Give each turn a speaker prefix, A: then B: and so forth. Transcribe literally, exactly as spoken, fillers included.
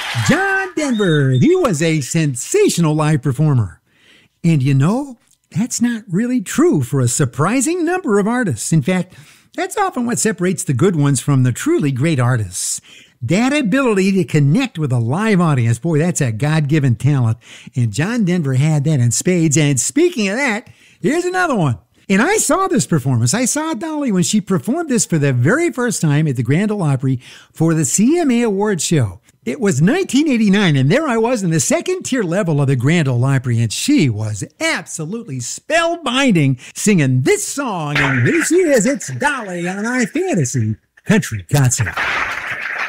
A: John Denver, he was a sensational live performer. And you know, that's not really true for a surprising number of artists. In fact, that's often what separates the good ones from the truly great artists. That ability to connect with a live audience, boy, that's a God-given talent. And John Denver had that in spades. And speaking of that, here's another one. And I saw this performance. I saw Dolly when she performed this for the very first time at the Grand Ole Opry for the C M A Awards show. It was nineteen eighty-nine, and there I was in the second tier level of the Grand Ole Opry, and she was absolutely spellbinding singing this song. And here she is, it's Dolly on our Fantasy Country Concert.